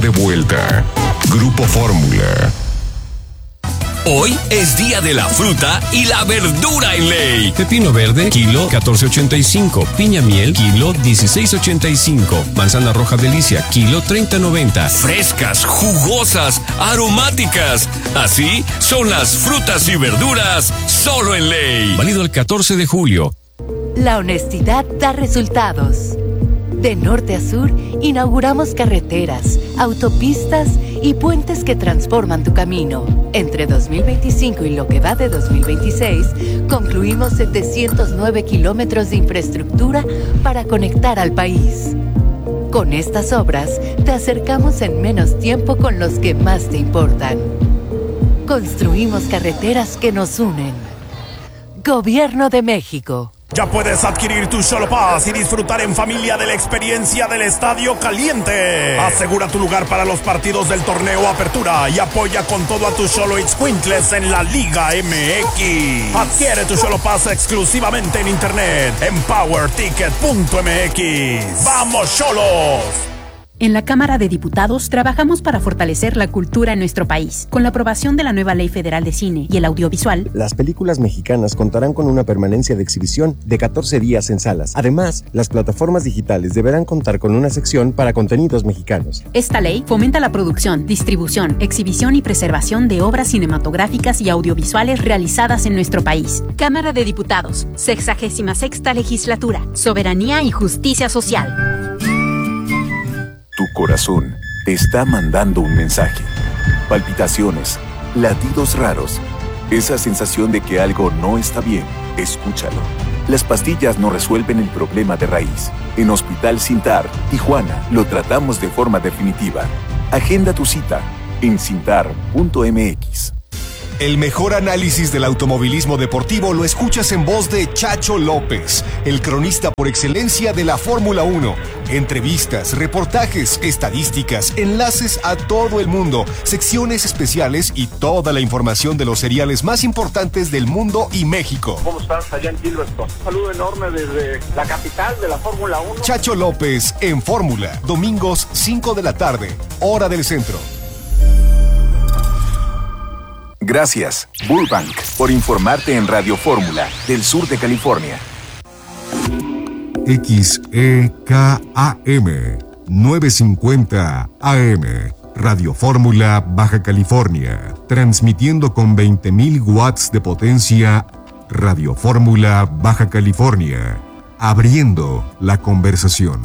De vuelta. Grupo Fórmula. Hoy es día de la fruta y la verdura en Ley. Pepino verde, kilo 14.85. Piña miel, kilo 16.85. Manzana roja delicia, kilo 30.90. Frescas, jugosas, aromáticas. Así son las frutas y verduras solo en Ley. Válido el 14 de julio. La honestidad da resultados. De norte a sur, inauguramos carreteras, autopistas y puentes que transforman tu camino. Entre 2025 y lo que va de 2026, concluimos 709 kilómetros de infraestructura para conectar al país. Con estas obras, te acercamos en menos tiempo con los que más te importan. Construimos carreteras que nos unen. Gobierno de México. Ya puedes adquirir tu Xolo Pass y disfrutar en familia de la experiencia del Estadio Caliente. Asegura tu lugar para los partidos del torneo Apertura y apoya con todo a tus Xolo Itzcuintles en la Liga MX. Adquiere tu Xolo Pass exclusivamente en internet en powerticket.mx. ¡Vamos, Xolos! En la Cámara de Diputados trabajamos para fortalecer la cultura en nuestro país. Con la aprobación de la nueva Ley Federal de Cine y el Audiovisual, las películas mexicanas contarán con una permanencia de exhibición de 14 días en salas. Además, las plataformas digitales deberán contar con una sección para contenidos mexicanos. Esta ley fomenta la producción, distribución, exhibición y preservación de obras cinematográficas y audiovisuales realizadas en nuestro país. Cámara de Diputados, 66ª Legislatura, Soberanía y Justicia Social. Tu corazón te está mandando un mensaje. Palpitaciones, latidos raros, esa sensación de que algo no está bien. Escúchalo. Las pastillas no resuelven el problema de raíz. En Hospital Sintar, Tijuana, lo tratamos de forma definitiva. Agenda tu cita en sintar.mx. El mejor análisis del automovilismo deportivo lo escuchas en voz de Chacho López, el cronista por excelencia de la Fórmula 1. Entrevistas, reportajes, estadísticas, enlaces a todo el mundo, secciones especiales y toda la información de los seriales más importantes del mundo y México. ¿Cómo estás allá en Gilberton? Un saludo enorme desde la capital de la Fórmula 1. Chacho López en Fórmula, domingos 5 de la tarde, hora del centro. Gracias, Burbank, por informarte en Radio Fórmula del sur de California. XEKAM 950 AM Radio Fórmula, Baja California, transmitiendo con 20.000 watts de potencia. Radio Fórmula, Baja California, abriendo la conversación.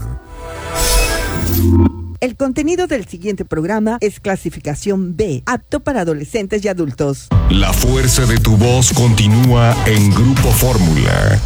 El contenido del siguiente programa es clasificación B, apto para adolescentes y adultos. La fuerza de tu voz continúa en Grupo Fórmula.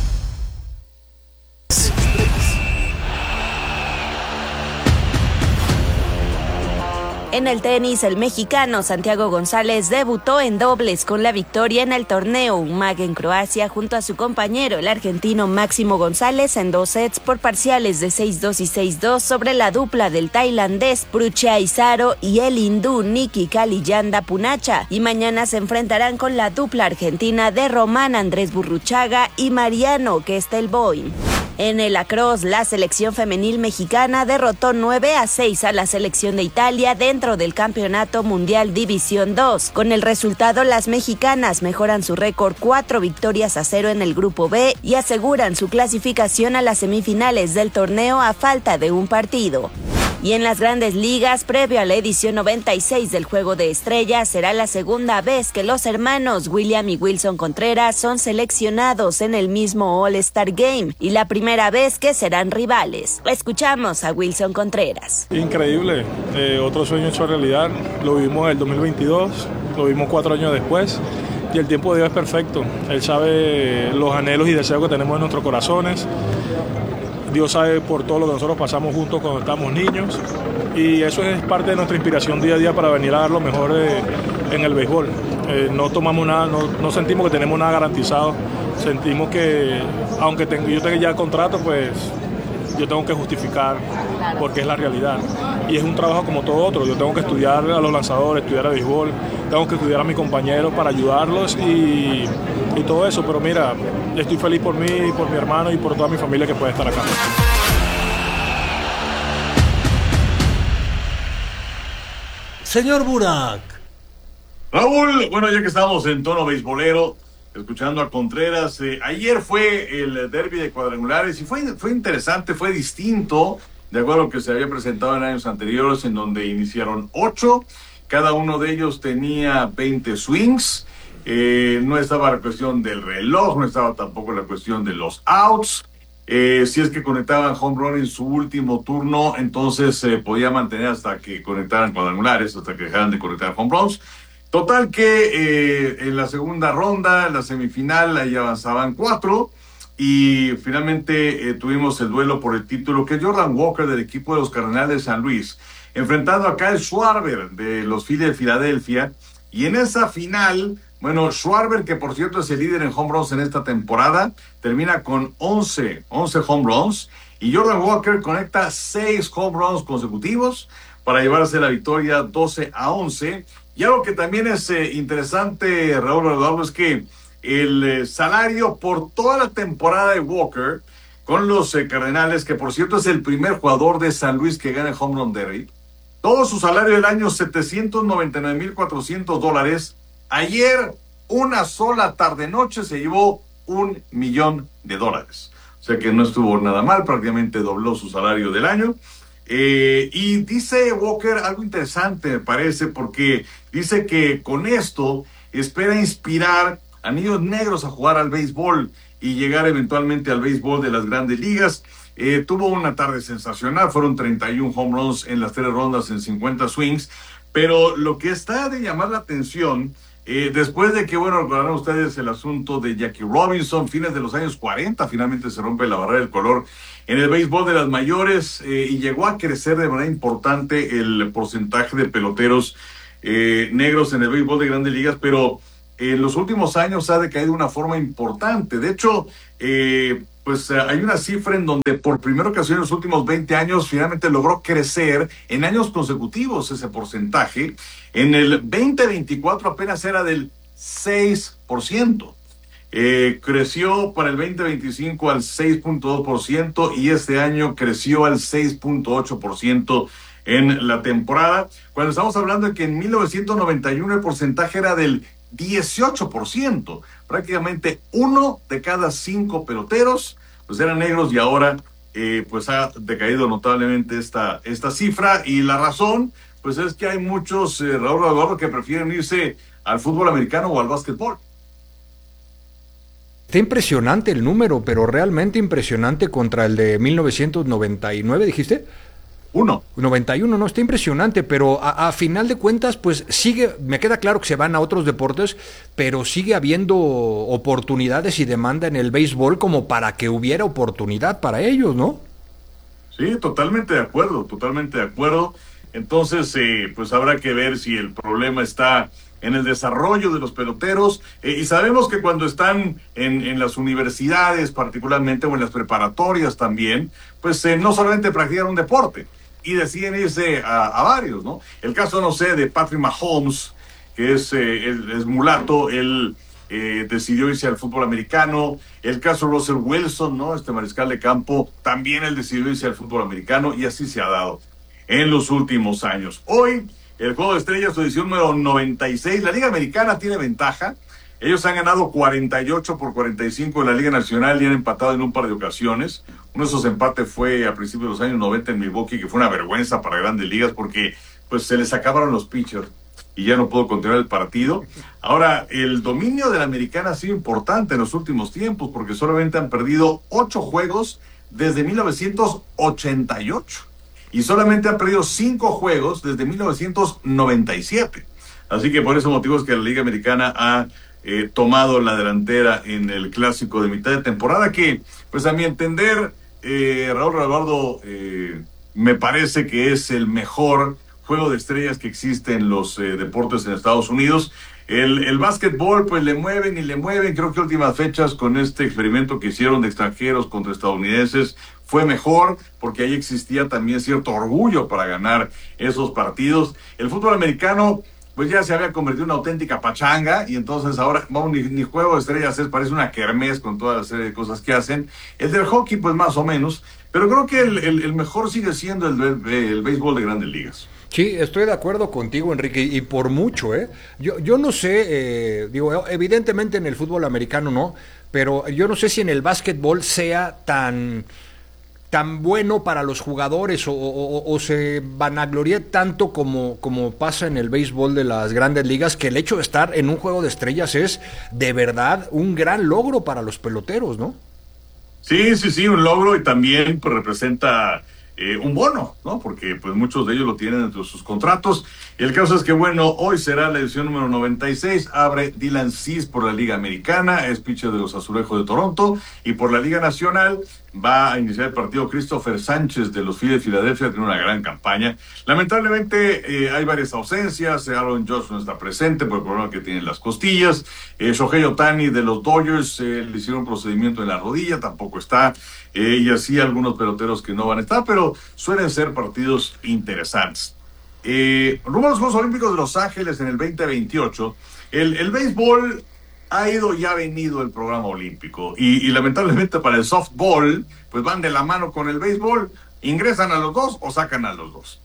En el tenis, el mexicano Santiago González debutó en dobles con la victoria en el torneo UMAG en Croacia junto a su compañero, el argentino Máximo González, en 2 sets por parciales de 6-2 y 6-2 sobre la dupla del tailandés Pruchai Saro y el hindú Nikki Kaliyanda Punacha. Y mañana se enfrentarán con la dupla argentina de Román Andrés Burruchaga y Mariano Kestelboim. En el lacrosse, la selección femenil mexicana derrotó 9-6 a la selección de Italia dentro del Campeonato Mundial División 2. Con el resultado, las mexicanas mejoran su récord 4-0 en el Grupo B y aseguran su clasificación a las semifinales del torneo a falta de un partido. Y en las Grandes Ligas, previo a la edición 96 del Juego de Estrellas, será la segunda vez que los hermanos William y Wilson Contreras son seleccionados en el mismo All-Star Game y la primera vez que serán rivales. Escuchamos a Wilson Contreras. Increíble, otro sueño hecho realidad, lo vivimos en el 2022, lo vimos 4 años después y el tiempo de Dios es perfecto. Él sabe los anhelos y deseos que tenemos en nuestros corazones. Dios sabe por todo lo que nosotros pasamos juntos cuando estábamos niños y eso es parte de nuestra inspiración día a día para venir a dar lo mejor en el béisbol. No tomamos nada, no sentimos que tenemos nada garantizado, sentimos que aunque yo tenga ya contrato, pues yo tengo que justificar porque es la realidad y es un trabajo como todo otro. Yo tengo que estudiar a los lanzadores, estudiar a béisbol, tengo que estudiar a mis compañeros para ayudarlos y todo eso, pero mira, estoy feliz por mí, por mi hermano y por toda mi familia que puede estar acá. Señor Burak. Raúl, bueno, ya que estamos en tono beisbolero, escuchando a Contreras, ayer fue el derbi de cuadrangulares y fue interesante, fue distinto, de acuerdo a lo que se había presentado en años anteriores, en donde iniciaron 8, cada uno de ellos tenía 20 swings, no estaba la cuestión del reloj, no estaba tampoco la cuestión de los outs. Si es que conectaban home run en su último turno, entonces se podía mantener hasta que conectaran cuadrangulares, hasta que dejaran de conectar home runs. Total que en la segunda ronda, en la semifinal, ahí avanzaban 4 y finalmente tuvimos el duelo por el título, que es Jordan Walker del equipo de los Cardenales de San Luis, enfrentando a Kyle Schwarber de los Phillies de Filadelfia. Y en esa final, bueno, Schwarber, que por cierto es el líder en home runs en esta temporada, termina con 11 home runs, y Jordan Walker conecta 6 home runs consecutivos para llevarse la victoria 12-11. Y algo que también es interesante, Raúl Eduardo, es que el salario por toda la temporada de Walker con los Cardenales, que por cierto es el primer jugador de San Luis que gana el Home Run Derby, todo su salario del año, $799,400. Ayer, una sola tarde-noche, se llevó $1 millón. O sea que no estuvo nada mal, prácticamente dobló su salario del año. Y dice Walker algo interesante, me parece, porque dice que con esto espera inspirar a niños negros a jugar al béisbol y llegar eventualmente al béisbol de las grandes ligas. Tuvo una tarde sensacional, fueron 31 home runs en las 3 rondas en 50 swings, pero lo que está de llamar la atención, después de que, bueno, recordarán ustedes el asunto de Jackie Robinson, fines de los años 40, finalmente se rompe la barrera del color en el béisbol de las mayores, y llegó a crecer de manera importante el porcentaje de peloteros negros en el béisbol de grandes ligas, pero en los últimos años ha decaído de una forma importante. De hecho, pues hay una cifra en donde por primera ocasión en los últimos 20 años finalmente logró crecer en años consecutivos ese porcentaje. En el 2024 apenas era del 6%. Creció para el 2025 al 6.2% y este año creció al 6.8% en la temporada. Cuando estamos hablando de que en 1991 el porcentaje era del 18%, prácticamente 1 de cada 5 peloteros pues eran negros, y ahora pues ha decaído notablemente esta cifra, y la razón pues es que hay muchos, Raúl Eduardo, que prefieren irse al fútbol americano o al básquetbol. Está impresionante el número, pero realmente impresionante contra el de 1999, ¿dijiste? 91, no, está impresionante, pero a final de cuentas, pues sigue, me queda claro que se van a otros deportes, pero sigue habiendo oportunidades y demanda en el béisbol como para que hubiera oportunidad para ellos, ¿no? Sí, totalmente de acuerdo. Entonces, pues habrá que ver si el problema está en el desarrollo de los peloteros, y sabemos que cuando están en las universidades particularmente, o en las preparatorias también, pues no solamente practican un deporte, y deciden irse a varios, ¿no? El caso, no sé, de Patrick Mahomes, que es mulato, él decidió irse al fútbol americano. El caso de Russell Wilson, ¿no? Este mariscal de campo, también él decidió irse al fútbol americano, y así se ha dado en los últimos años. Hoy, el Juego de Estrellas, su edición número 96, la Liga Americana tiene ventaja. Ellos han ganado 48-45 en la Liga Nacional y han empatado en un par de ocasiones. Uno de esos empates fue a principios de los años 90 en Milwaukee, que fue una vergüenza para grandes ligas porque pues se les acabaron los pitchers y ya no pudo continuar el partido. Ahora, el dominio de la Americana ha sido importante en los últimos tiempos porque solamente han perdido 8 juegos desde 1988 y solamente han perdido 5 juegos desde 1997. Así que por ese motivo es que la Liga Americana ha tomado la delantera en el clásico de mitad de temporada, que pues a mi entender, Raúl Eduardo, me parece que es el mejor juego de estrellas que existe en los deportes en Estados Unidos. El básquetbol pues le mueven y le mueven. Creo que últimas fechas con este experimento que hicieron de extranjeros contra estadounidenses fue mejor, porque ahí existía también cierto orgullo para ganar esos partidos. El fútbol americano pues ya se había convertido en una auténtica pachanga, y entonces ahora vamos, ni juego de estrellas es, parece una kermés con toda la serie de cosas que hacen. El del hockey pues más o menos, pero creo que el mejor sigue siendo el béisbol de grandes ligas. Sí, estoy de acuerdo contigo, Enrique, y por mucho, ¿eh? Yo no sé, evidentemente en el fútbol americano no, pero yo no sé si en el básquetbol sea tan bueno para los jugadores o se vanaglorie tanto como pasa en el béisbol de las grandes ligas, que el hecho de estar en un juego de estrellas es de verdad un gran logro para los peloteros, ¿no? Sí, un logro, y también pues representa un bono, ¿no? Porque pues muchos de ellos lo tienen entre sus contratos. El caso es que, bueno, hoy será la edición número 96, abre Dylan Cease por la Liga Americana, es pitcher de los Azulejos de Toronto, y por la Liga Nacional va a iniciar el partido Christopher Sánchez de los Phillies de Filadelfia, tiene una gran campaña. Lamentablemente hay varias ausencias, Aaron Judge no está presente por el problema que tiene en las costillas, Shohei Ohtani de los Dodgers le hicieron un procedimiento en la rodilla, tampoco está, y así algunos peloteros que no van a estar, pero suelen ser partidos interesantes. Rumbo a los Juegos Olímpicos de Los Ángeles en el 2028, el béisbol ha ido y ha venido el programa olímpico, y lamentablemente para el softball pues van de la mano con el béisbol, ingresan a los dos o sacan a los dos.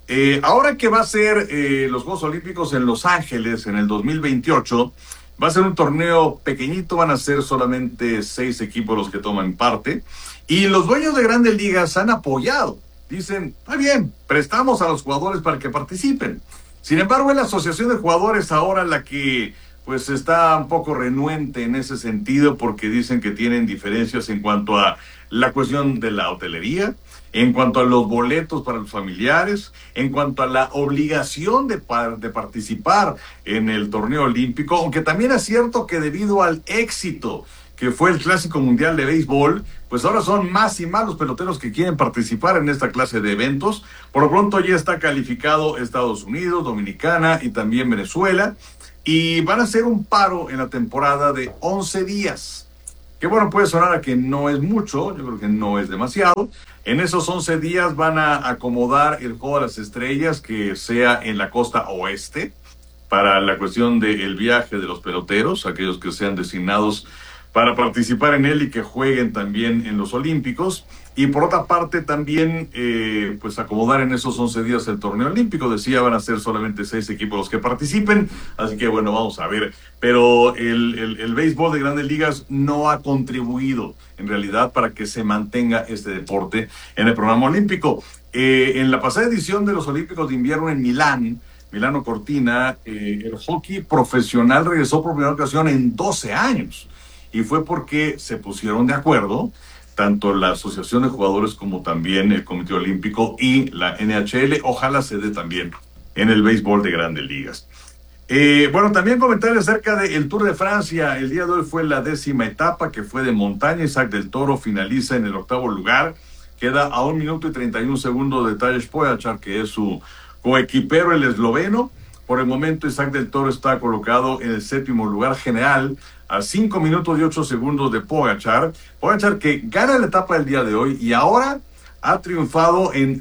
Ahora que va a ser los Juegos Olímpicos en Los Ángeles en el 2028, va a ser un torneo pequeñito, van a ser solamente 6 equipos los que toman parte, y los dueños de Grandes Ligas han apoyado. Dicen, está bien, prestamos a los jugadores para que participen. Sin embargo, es la Asociación de Jugadores ahora la que pues está un poco renuente en ese sentido, porque dicen que tienen diferencias en cuanto a la cuestión de la hotelería, en cuanto a los boletos para los familiares, en cuanto a la obligación de participar en el torneo olímpico, aunque también es cierto que debido al éxito que fue el Clásico Mundial de Béisbol, pues ahora son más y más los peloteros que quieren participar en esta clase de eventos. Por lo pronto ya está calificado Estados Unidos, Dominicana y también Venezuela, y van a hacer un paro en la temporada de 11 días. Que bueno, puede sonar a que no es mucho, yo creo que no es demasiado. En esos 11 días van a acomodar el Juego de las Estrellas, que sea en la costa oeste, para la cuestión del viaje de los peloteros, aquellos que sean designados para participar en él y que jueguen también en los Olímpicos. Y por otra parte también pues acomodar en esos 11 días el torneo olímpico. Decía, van a ser solamente 6 equipos los que participen, así que bueno, vamos a ver. Pero el béisbol de Grandes Ligas no ha contribuido en realidad para que se mantenga este deporte en el programa olímpico. En la pasada edición de los Olímpicos de Invierno en Milano Cortina, el hockey profesional regresó por primera ocasión en 12 años. Y fue porque se pusieron de acuerdo tanto la Asociación de Jugadores como también el Comité Olímpico y la NHL. Ojalá se dé también en el béisbol de Grandes Ligas. Bueno, también comentar acerca del Tour de Francia. El día de hoy fue la 10ª etapa, que fue de montaña. Isaac del Toro finaliza en el 8º lugar. Queda a 1 minuto y 31 segundos de Tadej Pogačar, que es su coequipero, el esloveno. Por el momento, Isaac del Toro está colocado en el 7º lugar general, a 5 minutos y 8 segundos de Pogačar. Pogačar, que gana la etapa del día de hoy y ahora ha triunfado en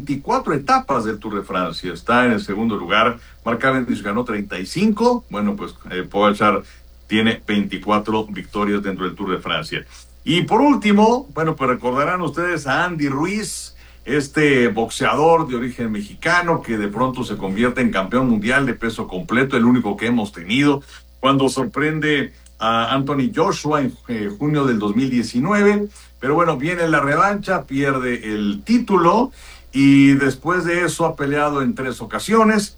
24 etapas del Tour de Francia. Está en el 2º lugar. Mark Cavendish ganó 35. Bueno, pues Pogačar tiene 24 victorias dentro del Tour de Francia. Y por último, bueno, pues recordarán ustedes a Andy Ruiz, este boxeador de origen mexicano que de pronto se convierte en campeón mundial de peso completo, el único que hemos tenido, cuando sorprende a Anthony Joshua en junio del 2019, pero bueno, viene la revancha, pierde el título y después de eso ha peleado en 3 ocasiones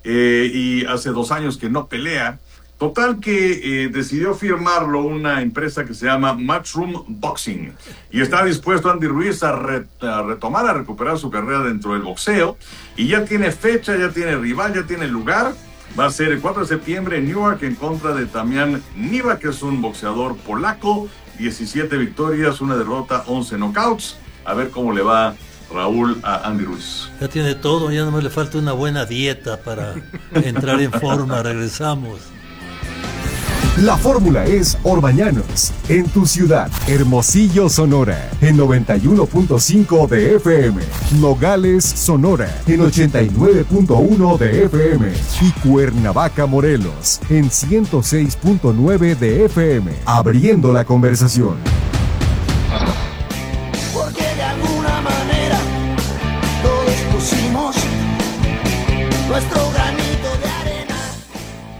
y hace 2 años que no pelea. Total que decidió firmarlo una empresa que se llama Matchroom Boxing y está dispuesto Andy Ruiz a retomar, a recuperar su carrera dentro del boxeo, y ya tiene fecha, ya tiene rival, ya tiene lugar. Va a ser el 4 de septiembre en Newark en contra de Damian Niwa, que es un boxeador polaco. 17 victorias, 1 derrota, 11 knockouts. A ver cómo le va Raúl a Andy Ruiz. Ya tiene todo, ya nomás le falta una buena dieta para entrar en forma. Regresamos. La fórmula es Orbañanos, en tu ciudad, Hermosillo, Sonora, en 91.5 de FM, Nogales, Sonora, en 89.1 de FM, y Cuernavaca, Morelos, en 106.9 de FM, abriendo la conversación. Porque de alguna manera todos pusimos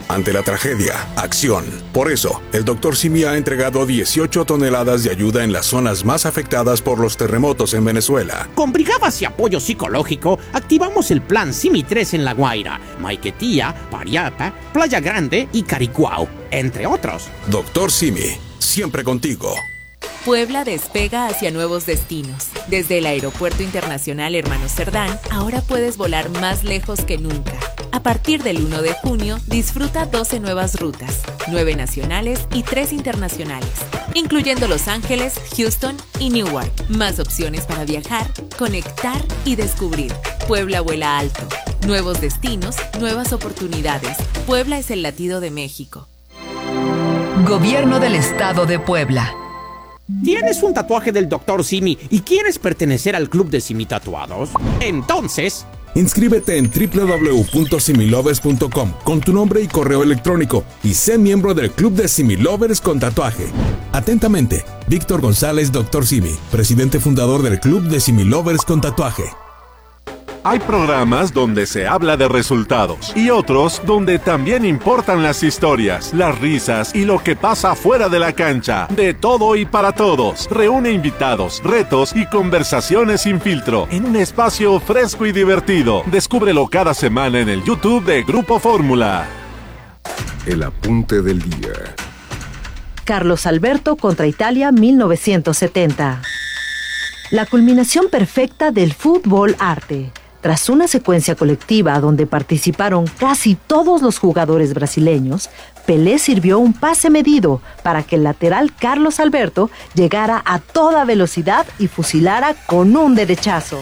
Ante la tragedia, acción. Por eso, el Dr. Simi ha entregado 18 toneladas de ayuda en las zonas más afectadas por los terremotos en Venezuela. Con brigadas y apoyo psicológico, activamos el plan Simi 3 en La Guaira, Maiquetía, Pariapa, Playa Grande y Caricuao, entre otros. Dr. Simi, siempre contigo. Puebla despega hacia nuevos destinos. Desde el Aeropuerto Internacional Hermanos Cerdán, ahora puedes volar más lejos que nunca. A partir del 1 de junio, disfruta 12 nuevas rutas, 9 nacionales y 3 internacionales, incluyendo Los Ángeles, Houston y Newark. Más opciones para viajar, conectar y descubrir. Puebla vuela alto. Nuevos destinos, nuevas oportunidades. Puebla es el latido de México. Gobierno del Estado de Puebla. ¿Tienes un tatuaje del Dr. Simi y quieres pertenecer al club de Simi Tatuados? Entonces, inscríbete en www.similovers.com con tu nombre y correo electrónico y sé miembro del club de Simi Lovers con tatuaje. Atentamente, Víctor González, Dr. Simi, presidente fundador del club de Simi Lovers con tatuaje. Hay programas donde se habla de resultados y otros donde también importan las historias, las risas y lo que pasa fuera de la cancha. De todo y para todos. Reúne invitados, retos y conversaciones sin filtro en un espacio fresco y divertido. Descúbrelo cada semana en el YouTube de Grupo Fórmula. El apunte del día. Carlos Alberto contra Italia 1970. La culminación perfecta del fútbol arte. Tras una secuencia colectiva donde participaron casi todos los jugadores brasileños, Pelé sirvió un pase medido para que el lateral Carlos Alberto llegara a toda velocidad y fusilara con un derechazo.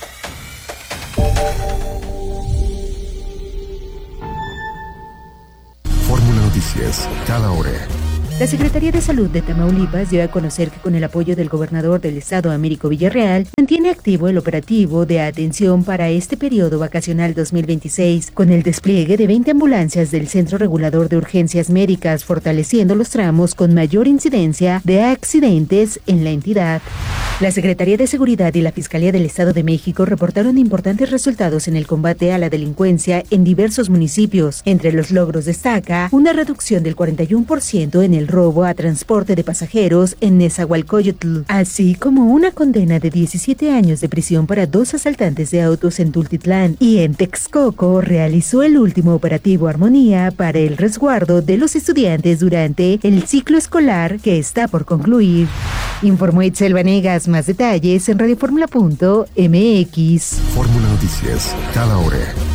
Fórmula Noticias, cada hora. La Secretaría de Salud de Tamaulipas dio a conocer que con el apoyo del gobernador del estado, Américo Villarreal, mantiene activo el operativo de atención para este periodo vacacional 2026, con el despliegue de 20 ambulancias del Centro Regulador de Urgencias Médicas, fortaleciendo los tramos con mayor incidencia de accidentes en la entidad. La Secretaría de Seguridad y la Fiscalía del Estado de México reportaron importantes resultados en el combate a la delincuencia en diversos municipios. Entre los logros destaca una reducción del 41% en el robo a transporte de pasajeros en Nezahualcóyotl, así como una condena de 17 años de prisión para 2 asaltantes de autos en Tultitlán, y en Texcoco realizó el último operativo Armonía para el resguardo de los estudiantes durante el ciclo escolar que está por concluir. Informó Itzel Vanegas. Más detalles en radioformula.mx. Fórmula Noticias, cada hora.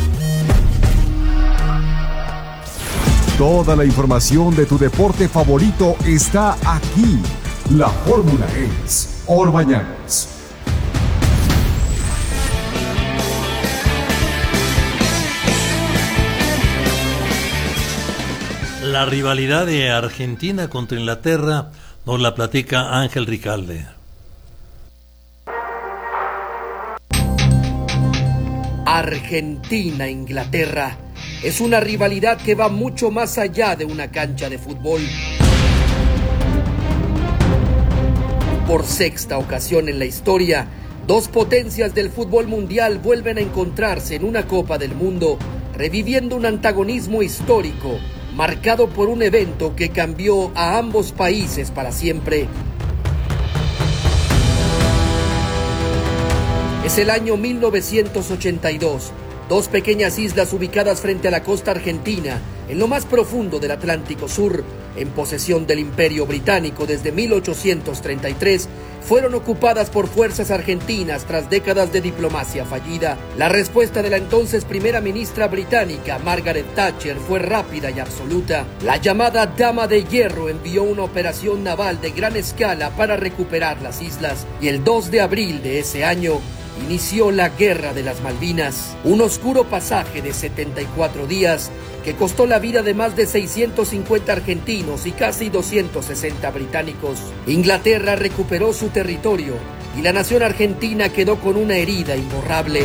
Toda la información de tu deporte favorito está aquí. La fórmula es Orbañanos. La rivalidad de Argentina contra Inglaterra nos la platica Ángel Ricalde. Argentina-Inglaterra es una rivalidad que va mucho más allá de una cancha de fútbol. Por sexta ocasión en la historia, dos potencias del fútbol mundial vuelven a encontrarse en una Copa del Mundo, reviviendo un antagonismo histórico, marcado por un evento que cambió a ambos países para siempre. Es el año 1982. Dos pequeñas islas ubicadas frente a la costa argentina, en lo más profundo del Atlántico Sur, en posesión del Imperio Británico desde 1833, fueron ocupadas por fuerzas argentinas tras décadas de diplomacia fallida. La respuesta de la entonces primera ministra británica, Margaret Thatcher, fue rápida y absoluta. La llamada Dama de Hierro envió una operación naval de gran escala para recuperar las islas, y el 2 de abril de ese año, inició la Guerra de las Malvinas, un oscuro pasaje de 74 días que costó la vida de más de 650 argentinos y casi 260 británicos. Inglaterra recuperó su territorio y la nación argentina quedó con una herida imborrable.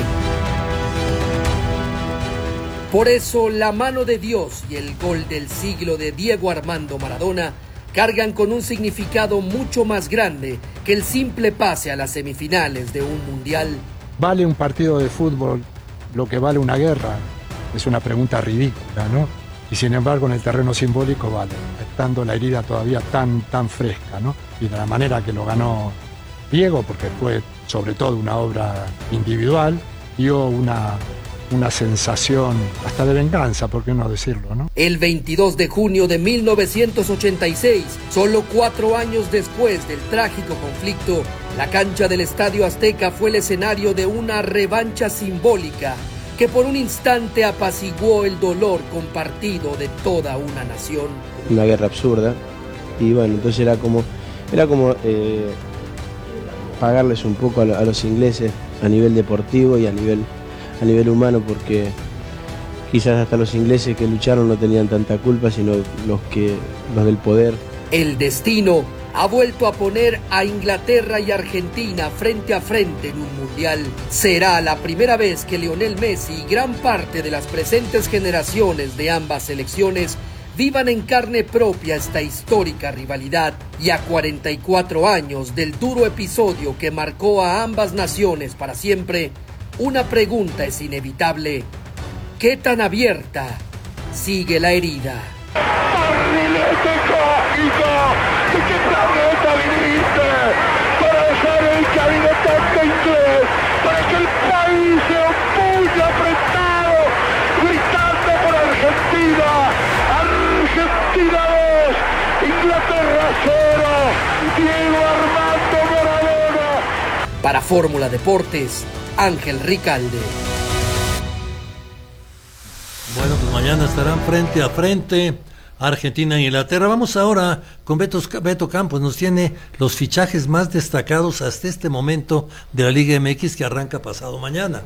Por eso, la mano de Dios y el gol del siglo de Diego Armando Maradona cargan con un significado mucho más grande que el simple pase a las semifinales de un mundial. ¿Vale un partido de fútbol lo que vale una guerra? Es una pregunta ridícula, ¿no? Y sin embargo en el terreno simbólico, vale, estando la herida todavía tan fresca, ¿no? Y de la manera que lo ganó Diego, porque fue sobre todo una obra individual, dio una sensación hasta de venganza, ¿por qué no decirlo, no? El 22 de junio de 1986, solo 4 años después del trágico conflicto, la cancha del Estadio Azteca fue el escenario de una revancha simbólica que por un instante apaciguó el dolor compartido de toda una nación. Una guerra absurda, y bueno, entonces era como pagarles un poco a los ingleses a nivel deportivo y a nivel humano, porque quizás hasta los ingleses que lucharon no tenían tanta culpa, sino los del poder. El destino ha vuelto a poner a Inglaterra y Argentina frente a frente en un mundial. Será la primera vez que Lionel Messi y gran parte de las presentes generaciones de ambas selecciones vivan en carne propia esta histórica rivalidad. Y a 44 años del duro episodio que marcó a ambas naciones para siempre, una pregunta es inevitable: ¿qué tan abierta sigue la herida? ¿De qué planeta viniste? Para dejar el camino tanto inglés, para que el país se opulle apretado, gritando por Argentina. Argentina 2, Inglaterra 0, Diego Armando Maradona. Para Fórmula Deportes, Ángel Ricalde. Bueno, pues mañana estarán frente a frente Argentina e Inglaterra. Vamos ahora con Beto Campos. Nos tiene los fichajes más destacados hasta este momento de la Liga MX, que arranca pasado mañana.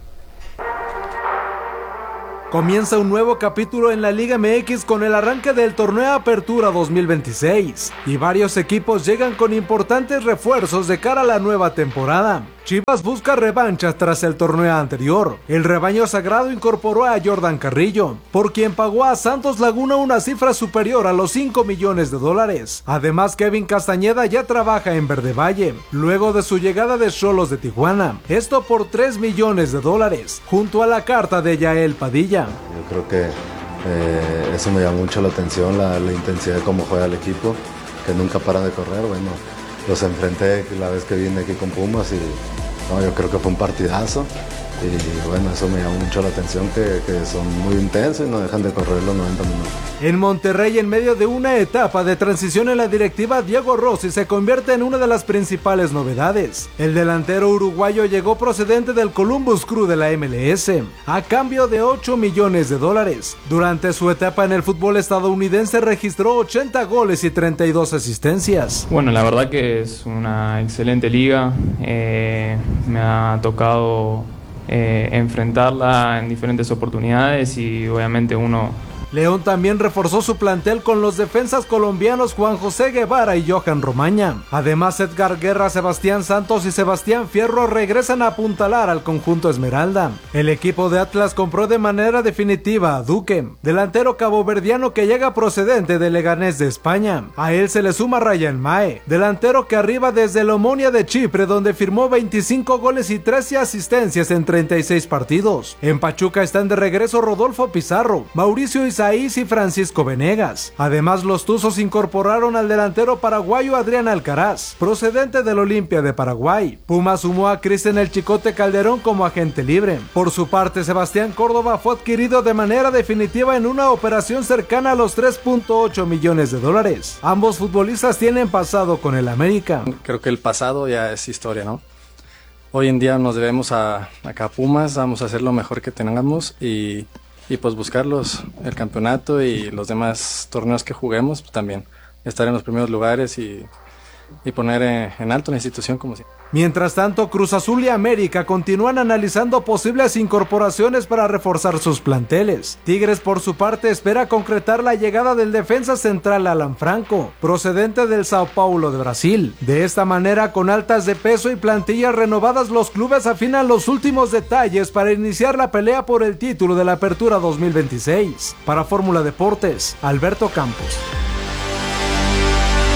Comienza un nuevo capítulo en la Liga MX con el arranque del torneo Apertura 2026 y varios equipos llegan con importantes refuerzos de cara a la nueva temporada. Chivas busca revanchas tras el torneo anterior. El rebaño sagrado incorporó a Jordan Carrillo, por quien pagó a Santos Laguna una cifra superior a los $5 millones. Además, Kevin Castañeda ya trabaja en Verde Valle, luego de su llegada de Xolos de Tijuana, esto por $3 millones, junto a la carta de Yael Padilla. Yo creo que eso me llama mucho la atención, la intensidad de cómo juega el equipo, que nunca para de correr. Bueno, los enfrenté la vez que vine aquí con Pumas y yo creo que fue un partidazo. Y bueno, eso me llama mucho la atención, que son muy intensos y no dejan de correr los 90 minutos. En Monterrey, en medio de una etapa de transición en la directiva, Diego Rossi se convierte en una de las principales novedades. El delantero uruguayo llegó procedente del Columbus Crew de la MLS, a cambio de $8 millones. Durante su etapa en el fútbol estadounidense registró 80 goles y 32 asistencias. Bueno, la verdad que es una excelente liga. Me ha tocado enfrentarla en diferentes oportunidades y obviamente uno León también reforzó su plantel con los defensas colombianos Juan José Guevara y Johan Romaña. Además, Edgar Guerra, Sebastián Santos y Sebastián Fierro regresan a apuntalar al conjunto Esmeralda. El equipo de Atlas compró de manera definitiva a Duque, delantero caboverdiano que llega procedente del Leganés de España. A él se le suma Ryan Mae, delantero que arriba desde el Omonia de Chipre, donde firmó 25 goles y 13 asistencias en 36 partidos. En Pachuca están de regreso Rodolfo Pizarro, Mauricio Isaías y Francisco Venegas. Además, los Tuzos incorporaron al delantero paraguayo Adrián Alcaraz, procedente del Olimpia de Paraguay. Pumas sumó a Cristian El Chicote Calderón como agente libre. Por su parte, Sebastián Córdoba fue adquirido de manera definitiva en una operación cercana a los $3.8 millones. Ambos futbolistas tienen pasado con el América. Creo que el pasado ya es historia, ¿no? Hoy en día nos debemos acá a Pumas, vamos a hacer lo mejor que tengamos y pues buscarlos, el campeonato y los demás torneos que juguemos, pues también estar en los primeros lugares y poner en alto la institución como siempre. Mientras tanto, Cruz Azul y América continúan analizando posibles incorporaciones para reforzar sus planteles. Tigres, por su parte, espera concretar la llegada del defensa central Alan Franco, procedente del Sao Paulo de Brasil. De esta manera, con altas de peso y plantillas renovadas, los clubes afinan los últimos detalles para iniciar la pelea por el título de la Apertura 2026. Para Fórmula Deportes, Alberto Campos.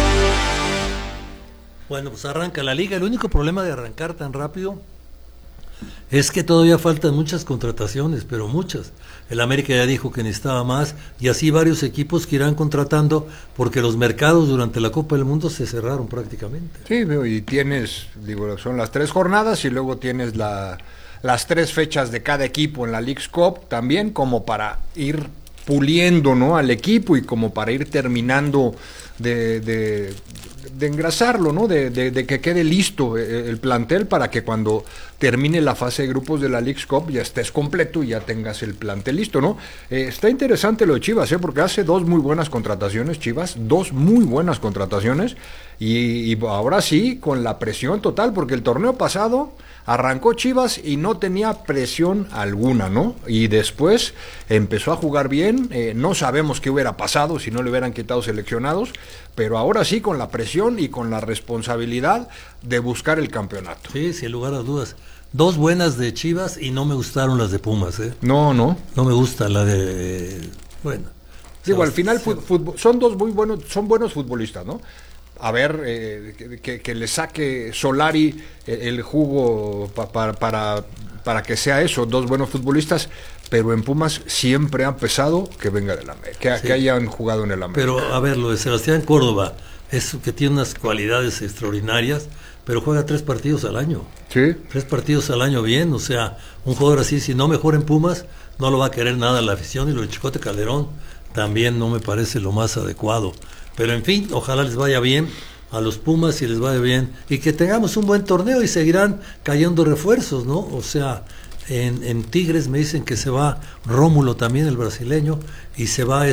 Bueno, pues arranca la liga. El único problema de arrancar tan rápido Es que todavía faltan muchas contrataciones, pero muchas. El América ya dijo que necesitaba más, y así varios equipos que irán contratando, porque los mercados durante la Copa del Mundo se cerraron prácticamente. Sí, y tienes, son las 3 jornadas y luego tienes las 3 fechas de cada equipo en la Leagues Cup también, como para ir puliendo, ¿no?, al equipo y como para ir terminando de engrasarlo, ¿no? De que quede listo el plantel para que cuando termine la fase de grupos de la Leagues Cup ya estés completo y ya tengas el plantel listo, ¿no? Está interesante lo de Chivas, porque hace 2 muy buenas contrataciones, Chivas, 2 muy buenas contrataciones, y ahora sí, con la presión total, porque el torneo pasado arrancó Chivas y no tenía presión alguna, ¿no? Y después empezó a jugar bien, no sabemos qué hubiera pasado si no le hubieran quitado seleccionados, pero ahora sí con la presión y con la responsabilidad de buscar el campeonato. Sí, sin lugar a dudas. 2 buenas de Chivas y no me gustaron las de Pumas, ¿eh? No me gusta la de... Bueno. Digo, al final son 2 muy buenos, son buenos futbolistas, ¿no? A ver, que le saque Solari el jugo para que sea eso, 2 buenos futbolistas, pero en Pumas siempre ha pesado que venga del América, que hayan jugado en el América. Pero a ver, lo de Sebastián Córdoba es que tiene unas cualidades extraordinarias, pero juega 3 partidos al año. Sí. 3 partidos al año bien, o sea, un jugador así, si no mejora en Pumas, no lo va a querer nada la afición, y lo de Chicote Calderón también no me parece lo más adecuado. Pero en fin, ojalá les vaya bien a los Pumas y les vaya bien, y que tengamos un buen torneo y seguirán cayendo refuerzos, ¿no? O sea, en Tigres me dicen que se va Rómulo también, el brasileño, y se va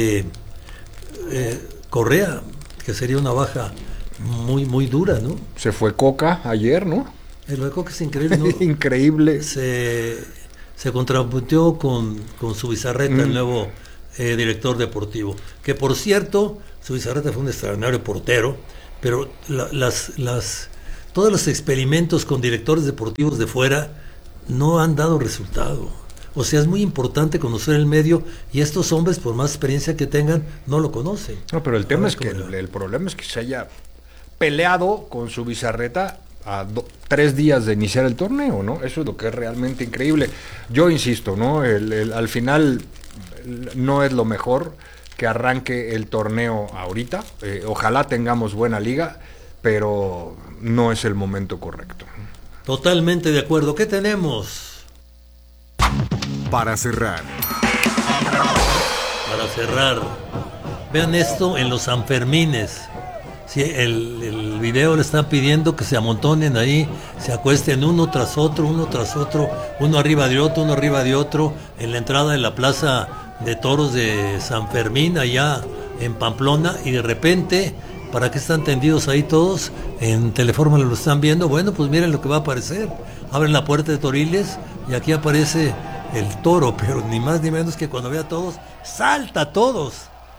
Correa, que sería una baja muy muy dura, ¿no? Se fue Coca ayer, ¿no? El de Coca es increíble, ¿no? Increíble. Se contrapunteó con Zubizarreta, el nuevo director deportivo, que por cierto, Zubizarreta fue un extraordinario portero, pero todos los experimentos con directores deportivos de fuera no han dado resultado. O sea, es muy importante conocer el medio, y estos hombres, por más experiencia que tengan, no lo conocen. No, pero el tema es que el problema es que se haya peleado con Zubizarreta a 3 días de iniciar el torneo, ¿no? Eso es lo que es realmente increíble. Yo insisto, ¿no? Al final no es lo mejor que arranque el torneo ahorita. Ojalá tengamos buena liga, pero no es el momento correcto. Totalmente de acuerdo. ¿Qué tenemos? Para cerrar, vean esto en los Sanfermines. Sí, el video le están pidiendo que se amontonen ahí, se acuesten uno tras otro, uno arriba de otro, en la entrada de la plaza de toros de San Fermín, allá en Pamplona, y de repente, ¿para qué están tendidos ahí todos? En Telefórmula lo están viendo. Bueno, pues miren lo que va a aparecer. Abren la puerta de Toriles y aquí aparece el toro, pero ni más ni menos que cuando ve a todos, ¡salta a todos!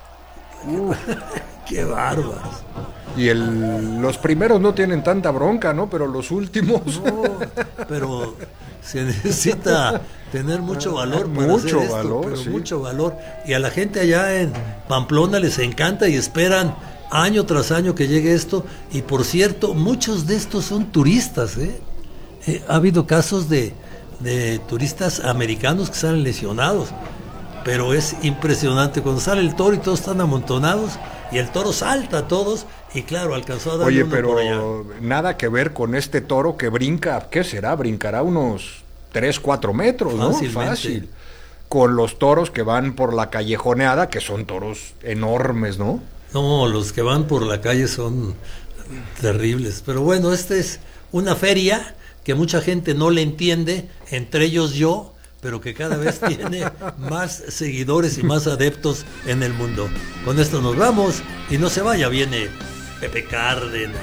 ¡Qué bárbaros! Y los primeros no tienen tanta bronca, ¿no? Pero los últimos... No, pero se necesita tener mucho valor para mucho hacer esto, valor, pero sí. Mucho valor. Y a la gente allá en Pamplona les encanta y esperan año tras año que llegue esto. Y por cierto, muchos de estos son turistas, ¿eh? Ha habido casos de turistas americanos que salen lesionados, pero es impresionante cuando sale el toro y todos están amontonados y el toro salta a todos y claro, alcanzó a darle uno por allá. Nada que ver con este toro que brinca, ¿qué será? Brincará unos 3-4 metros, ¿no? Fácil. Con los toros que van por la callejoneada, que son toros enormes, ¿no? No, los que van por la calle son terribles, pero bueno, esta es una feria que mucha gente no le entiende, entre ellos yo, pero que cada vez tiene más seguidores y más adeptos en el mundo. Con esto nos vamos y no se vaya, viene Pepe Cárdenas.